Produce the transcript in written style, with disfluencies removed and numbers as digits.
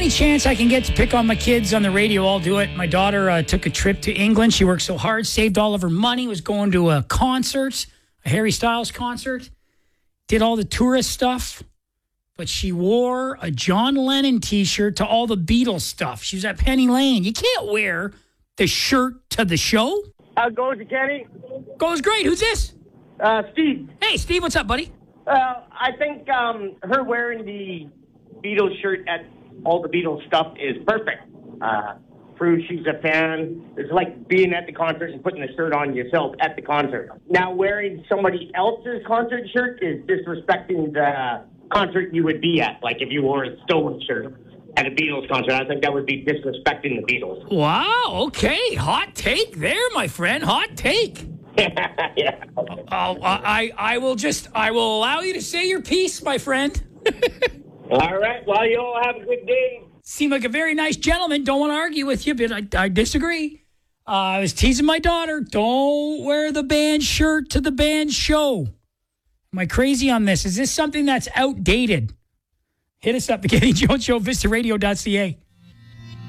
Any chance I can get to pick on my kids on the radio, I'll do it. My daughter took a trip to England. She worked so hard, saved all of her money, was going to a concert, a Harry Styles concert, did all the tourist stuff. But she wore a John Lennon T-shirt to all the Beatles stuff. She was at Penny Lane. You can't wear the shirt to the show. Goes to Kenny. Goes great. Who's this? Steve. Hey, Steve, what's up, buddy? I think her wearing the Beatles shirt at all the Beatles stuff is perfect. Proves she's a fan. It's like being at the concert and putting the shirt on yourself at the concert. Now, wearing somebody else's concert shirt is disrespecting the concert you would be at. Like if you wore a Stone shirt at a Beatles concert, I think that would be disrespecting the Beatles. Wow, okay. Hot take there, my friend. Hot take. Yeah. I will allow you to say your piece, my friend. All right. Well, you all have a good day. Seem like a very nice gentleman. Don't want to argue with you, but I disagree. I was teasing my daughter. Don't wear the band shirt to the band show. Am I crazy on this? Is this something that's outdated? Hit us up, the Kenny Jones Show, vistaradio.ca.